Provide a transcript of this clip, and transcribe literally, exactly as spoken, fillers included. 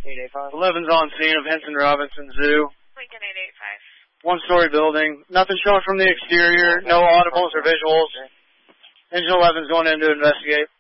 eight eight five. eleven's on scene of Henson Robinson Zoo. Lincoln eight eight five. One-story building. Nothing showing from the exterior. No audibles or visuals. Engine eleven's going in to investigate.